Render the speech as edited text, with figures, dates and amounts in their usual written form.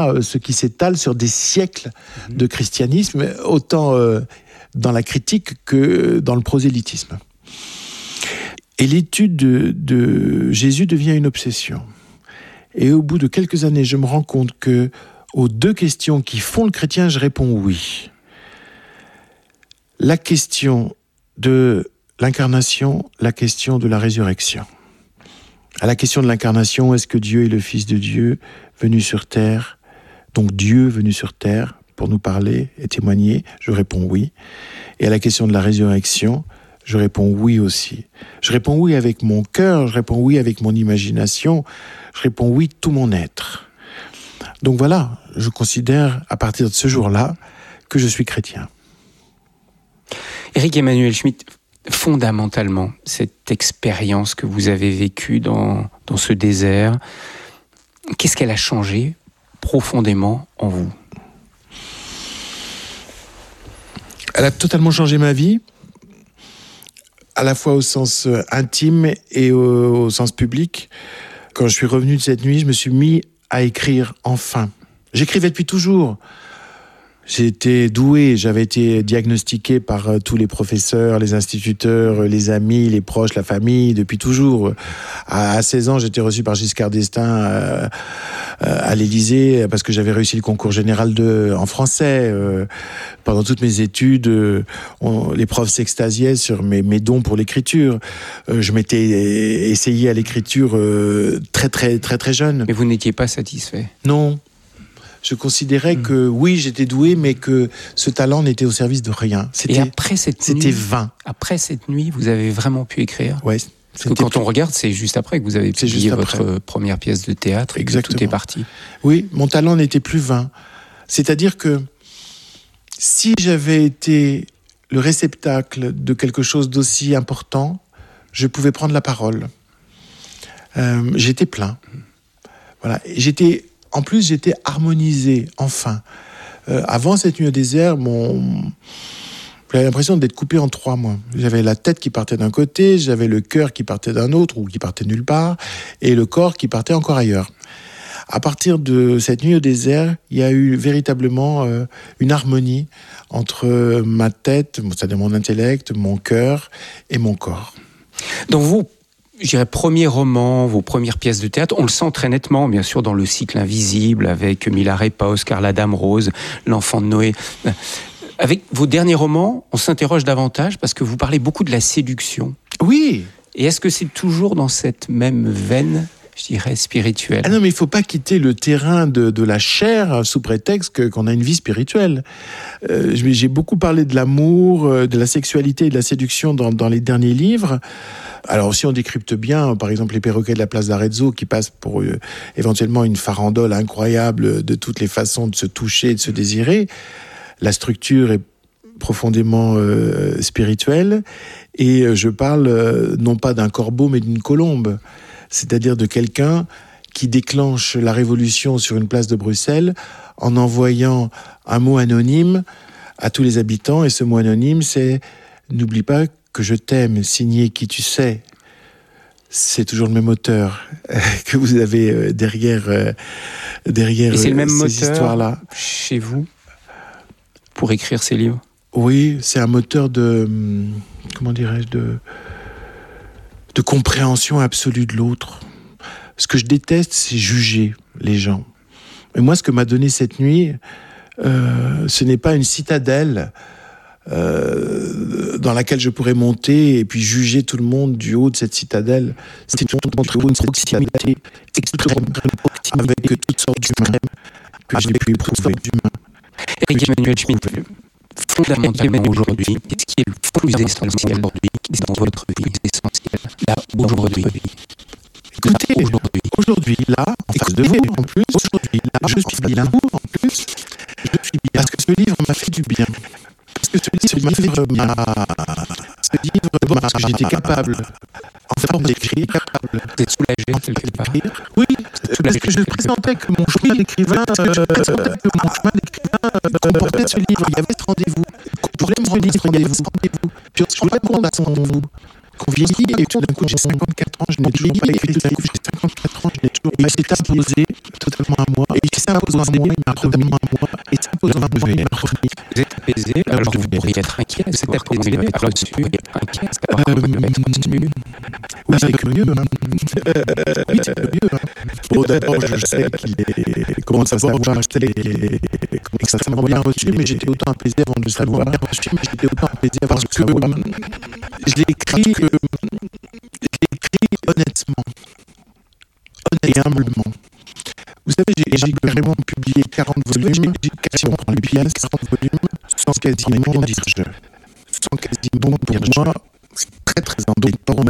ce qui s'étale sur des siècles de christianisme, autant dans la critique que dans le prosélytisme. Et l'étude de Jésus devient une obsession. Et au bout de quelques années, je me rends compte que aux deux questions qui font le chrétien, je réponds oui. La question de l'incarnation, la question de la résurrection. À la question de l'incarnation, est-ce que Dieu est le Fils de Dieu venu sur terre, donc Dieu venu sur terre pour nous parler et témoigner? Je réponds oui. Et à la question de la résurrection, je réponds oui aussi. Je réponds oui avec mon cœur, je réponds oui avec mon imagination, je réponds oui de tout mon être. Donc voilà, je considère à partir de ce jour-là que je suis chrétien. Éric Emmanuel Schmitt, fondamentalement, cette expérience que vous avez vécue dans ce désert, qu'est-ce qu'elle a changé profondément en vous? Elle a totalement changé ma vie, à la fois au sens intime et au sens public. Quand je suis revenu de cette nuit, je me suis mis à écrire enfin. J'écrivais depuis toujours. J'ai été doué, j'avais été diagnostiqué par tous les professeurs, les instituteurs, les amis, les proches, la famille, depuis toujours. À 16 ans, j'étais reçu par Giscard d'Estaing à l'Élysée parce que j'avais réussi le concours général en français. Pendant toutes mes études, les profs s'extasiaient sur mes dons pour l'écriture. Je m'étais essayé à l'écriture très, très, très, très jeune. Mais vous n'étiez pas satisfait? Non. Je considérais que oui, j'étais doué, mais que ce talent n'était au service de rien. C'était vain. Après cette nuit, vous avez vraiment pu écrire? Ouais. Parce que quand on regarde, c'est juste après que vous avez publié votre première pièce de théâtre. Exactement. Tout est parti. Oui, mon talent n'était plus vain. C'est-à-dire que si j'avais été le réceptacle de quelque chose d'aussi important, je pouvais prendre la parole. J'étais plein. Voilà. En plus, j'étais harmonisé, enfin. Avant cette nuit au désert, j'avais l'impression d'être coupé en trois, moi. J'avais la tête qui partait d'un côté, j'avais le cœur qui partait d'un autre, ou qui partait nulle part, et le corps qui partait encore ailleurs. À partir de cette nuit au désert, il y a eu véritablement une harmonie entre ma tête, c'est-à-dire mon intellect, mon cœur et mon corps. Donc vous, je dirais, premier roman, vos premières pièces de théâtre, on le sent très nettement, bien sûr, dans Le Cycle Invisible, avec Mila Repa, Oscar La Dame Rose, L'Enfant de Noé. Avec vos derniers romans, on s'interroge davantage parce que vous parlez beaucoup de la séduction. Oui. Et est-ce que c'est toujours dans cette même veine, je dirais, spirituelle? Ah non, mais il ne faut pas quitter le terrain de la chair sous prétexte qu'on a une vie spirituelle. J'ai beaucoup parlé de l'amour, de la sexualité et de la séduction dans les derniers livres. Alors si on décrypte bien, par exemple, les perroquets de la place d'Arezzo qui passent pour éventuellement une farandole incroyable de toutes les façons de se toucher, de se désirer, la structure est profondément spirituelle et je parle non pas d'un corbeau mais d'une colombe, c'est-à-dire de quelqu'un qui déclenche la révolution sur une place de Bruxelles en envoyant un mot anonyme à tous les habitants, et ce mot anonyme c'est « N'oublie pas que je t'aime, signé qui tu sais ». C'est toujours le même auteur que vous avez derrière et c'est le même ces moteur histoires-là. Chez vous pour écrire ces livres? Oui, c'est un moteur de compréhension absolue de l'autre. Ce que je déteste, c'est juger les gens. Et moi, ce que m'a donné cette nuit, ce n'est pas une citadelle dans laquelle je pourrais monter et puis juger tout le monde du haut de cette citadelle. C'est une proximité extrême avec toutes sortes d'humains que j'ai pu éprouver. Éric Emmanuel Schmitt, fondamentalement aujourd'hui, qu'est-ce qui est le plus essentiel aujourd'hui dans votre vie essentielle, là, aujourd'hui? Écoutez, aujourd'hui, là, en face de vous, en plus, je suis bien, parce que ce livre m'a fait du bien. Parce que ce livre parce que j'étais capable, en forme d'écrire, Vous êtes soulagé quelque part? Oui, parce que je présentais que mon chemin d'écrivain comportait ce livre. Il y avait ce rendez-vous. Je voulais me rendre ce rendez-vous. Puis je voulais répondre à ce rendez-vous. qu'on vieillit et tout d'un coup j'ai 54 ans, je n'ai toujours pas écrit, tout d'un coup j'ai 54 ans, je n'ai toujours pas écrit. Il s'est imposé totalement à moi, et il s'est imposé à moi, il m'a totalement à moi, et s'est imposé à moi, il m'a remis. Vous êtes apaisé, alors vous pourriez être inquiet, vous êtes apaisé, inquiet, oui, c'est curieux. Oui, c'est curieux. Bon, d'abord, je sais qu'il est... Comment savoir où j'achetais comment ça m'a bien reçu, mais j'étais autant apaisé avant de le savoir. Parce que je l'ai écrit honnêtement et humblement. Vous savez, j'ai carrément publié 40 volumes, si on prend les pièces, 40 volumes, sans quasiment dire je. Sans quasiment pour moi, c'est très très embêtant.